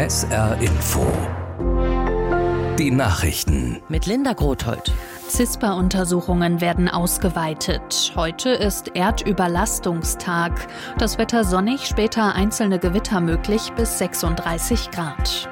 SR Info. Die Nachrichten. Mit Linda Grothold. CISPA-Untersuchungen werden ausgeweitet. Heute ist Erdüberlastungstag. Das Wetter sonnig, später einzelne Gewitter möglich bis 36 Grad.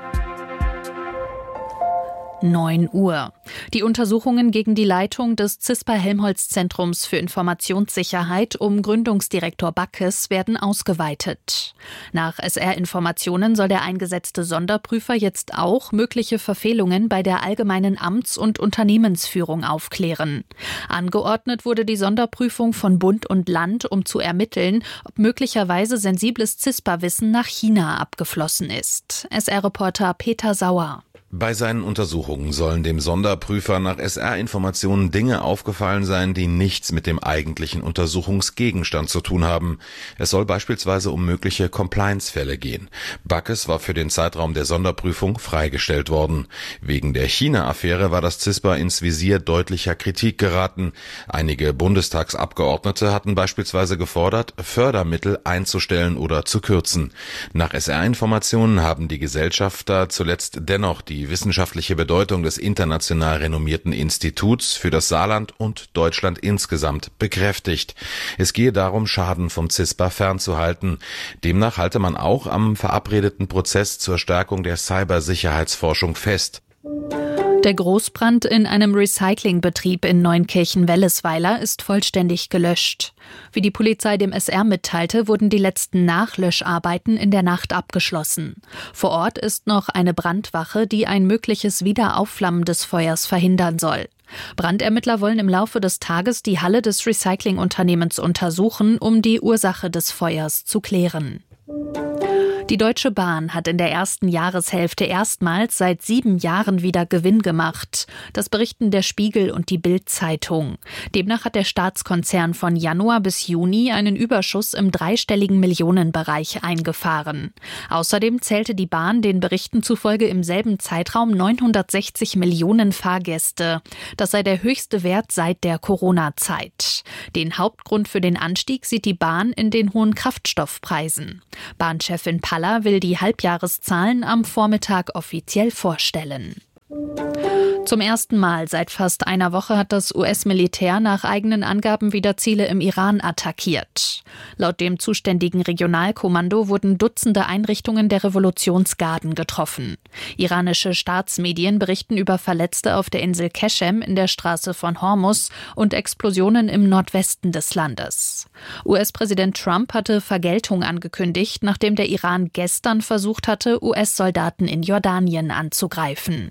9 Uhr. Die Untersuchungen gegen die Leitung des CISPA-Helmholtz-Zentrums für Informationssicherheit um Gründungsdirektor Backes werden ausgeweitet. Nach SR-Informationen soll der eingesetzte Sonderprüfer jetzt auch mögliche Verfehlungen bei der allgemeinen Amts- und Unternehmensführung aufklären. Angeordnet wurde die Sonderprüfung von Bund und Land, um zu ermitteln, ob möglicherweise sensibles CISPA-Wissen nach China abgeflossen ist. SR-Reporter Peter Sauer. Bei seinen Untersuchungen sollen dem Sonderprüfer nach SR-Informationen Dinge aufgefallen sein, die nichts mit dem eigentlichen Untersuchungsgegenstand zu tun haben. Es soll beispielsweise um mögliche Compliance-Fälle gehen. Backes war für den Zeitraum der Sonderprüfung freigestellt worden. Wegen der China-Affäre war das CISPA ins Visier deutlicher Kritik geraten. Einige Bundestagsabgeordnete hatten beispielsweise gefordert, Fördermittel einzustellen oder zu kürzen. Nach SR-Informationen haben die Gesellschafter zuletzt dennoch die wissenschaftliche Bedeutung des international renommierten Instituts für das Saarland und Deutschland insgesamt bekräftigt. Es gehe darum, Schaden vom CISPA fernzuhalten. Demnach halte man auch am verabredeten Prozess zur Stärkung der Cybersicherheitsforschung fest. Der Großbrand in einem Recyclingbetrieb in Neunkirchen-Wellesweiler ist vollständig gelöscht. Wie die Polizei dem SR mitteilte, wurden die letzten Nachlöscharbeiten in der Nacht abgeschlossen. Vor Ort ist noch eine Brandwache, die ein mögliches Wiederaufflammen des Feuers verhindern soll. Brandermittler wollen im Laufe des Tages die Halle des Recyclingunternehmens untersuchen, um die Ursache des Feuers zu klären. Die Deutsche Bahn hat in der ersten Jahreshälfte erstmals seit 7 Jahren wieder Gewinn gemacht. Das berichten der Spiegel und die Bild-Zeitung. Demnach hat der Staatskonzern von Januar bis Juni einen Überschuss im dreistelligen Millionenbereich eingefahren. Außerdem zählte die Bahn den Berichten zufolge im selben Zeitraum 960 Millionen Fahrgäste. Das sei der höchste Wert seit der Corona-Zeit. Den Hauptgrund für den Anstieg sieht die Bahn in den hohen Kraftstoffpreisen. Bahnchefin Paller will die Halbjahreszahlen am Vormittag offiziell vorstellen. Zum ersten Mal seit fast einer Woche hat das US-Militär nach eigenen Angaben wieder Ziele im Iran attackiert. Laut dem zuständigen Regionalkommando wurden Dutzende Einrichtungen der Revolutionsgarden getroffen. Iranische Staatsmedien berichten über Verletzte auf der Insel Keshem in der Straße von Hormuz und Explosionen im Nordwesten des Landes. US-Präsident Trump hatte Vergeltung angekündigt, nachdem der Iran gestern versucht hatte, US-Soldaten in Jordanien anzugreifen.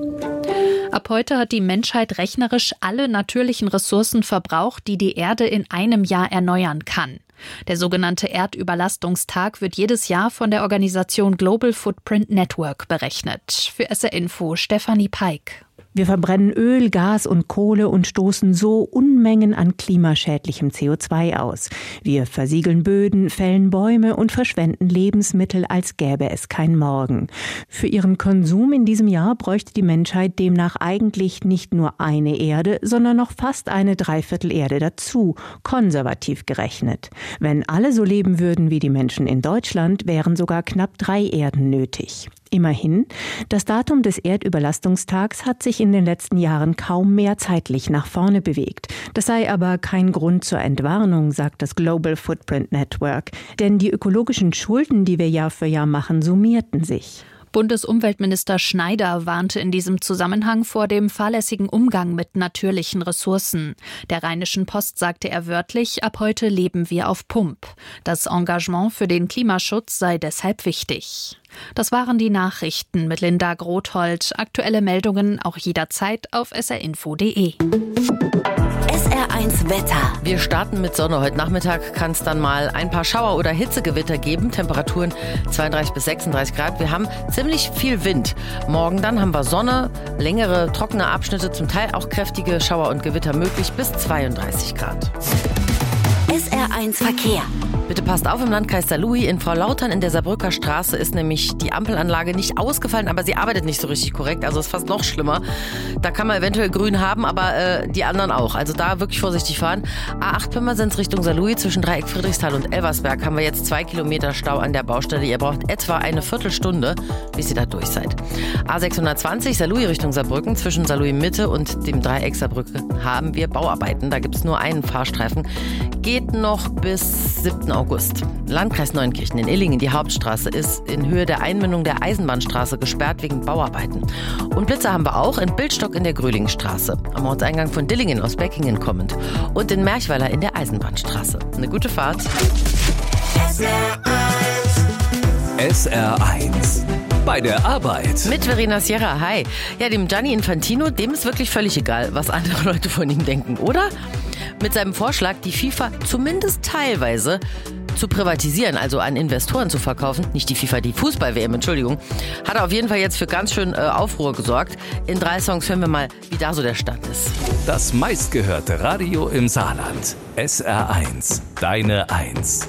Ab heute hat die Menschheit rechnerisch alle natürlichen Ressourcen verbraucht, die die Erde in einem Jahr erneuern kann. Der sogenannte Erdüberlastungstag wird jedes Jahr von der Organisation Global Footprint Network berechnet. Für SR Info Stefanie Peik. Wir verbrennen Öl, Gas und Kohle und stoßen so Unmengen an klimaschädlichem CO2 aus. Wir versiegeln Böden, fällen Bäume und verschwenden Lebensmittel, als gäbe es kein Morgen. Für ihren Konsum in diesem Jahr bräuchte die Menschheit demnach eigentlich nicht nur eine Erde, sondern noch fast eine Dreiviertel-Erde dazu, konservativ gerechnet. Wenn alle so leben würden wie die Menschen in Deutschland, wären sogar knapp 3 Erden nötig. Immerhin, das Datum des Erdüberlastungstags hat sich in den letzten Jahren kaum mehr zeitlich nach vorne bewegt. Das sei aber kein Grund zur Entwarnung, sagt das Global Footprint Network. Denn die ökologischen Schulden, die wir Jahr für Jahr machen, summierten sich. Bundesumweltminister Schneider warnte in diesem Zusammenhang vor dem fahrlässigen Umgang mit natürlichen Ressourcen. Der Rheinischen Post sagte er wörtlich, ab heute leben wir auf Pump. Das Engagement für den Klimaschutz sei deshalb wichtig. Das waren die Nachrichten mit Linda Grothold. Aktuelle Meldungen auch jederzeit auf srinfo.de. SR1 Wetter. Wir starten mit Sonne. Heute Nachmittag kann es dann mal ein paar Schauer- oder Hitzegewitter geben. Temperaturen 32 bis 36 Grad. Wir haben ziemlich viel Wind. Morgen dann haben wir Sonne, längere trockene Abschnitte, zum Teil auch kräftige Schauer und Gewitter möglich bis 32 Grad. SR1 Verkehr. Bitte passt auf im Landkreis Saarlouis. In Frau Lautern in der Saarbrücker Straße ist nämlich die Ampelanlage nicht ausgefallen, aber sie arbeitet nicht so richtig korrekt. Also ist fast noch schlimmer. Da kann man eventuell grün haben, aber die anderen auch. Also da wirklich vorsichtig fahren. A8 Pirmasens Richtung Saarlouis zwischen Dreieck Friedrichsthal und Elversberg haben wir jetzt 2 Kilometer Stau an der Baustelle. Ihr braucht etwa eine Viertelstunde, bis ihr da durch seid. A620 Saarlouis Richtung Saarbrücken zwischen Saarlouis Mitte und dem Dreieck Saarbrücke haben wir Bauarbeiten. Da gibt es nur einen Fahrstreifen. Geht noch bis 7. August. Landkreis Neunkirchen in Illingen, die Hauptstraße, ist in Höhe der Einmündung der Eisenbahnstraße gesperrt wegen Bauarbeiten. Und Blitzer haben wir auch in Bildstock in der Grölingstraße, am Ortseingang von Dillingen aus Beckingen kommend und in Merchweiler in der Eisenbahnstraße. Eine gute Fahrt. SR1 bei der Arbeit. Mit Verena Sierra, hi. Ja, dem Gianni Infantino, dem ist wirklich völlig egal, was andere Leute von ihm denken, oder? Mit seinem Vorschlag, die FIFA zumindest teilweise zu privatisieren, also an Investoren zu verkaufen, nicht die FIFA, die Fußball-WM, Entschuldigung, hat er auf jeden Fall jetzt für ganz schön Aufruhr gesorgt. In 3 Songs hören wir mal, wie da so der Stand ist. Das meistgehörte Radio im Saarland. SR1, deine 1.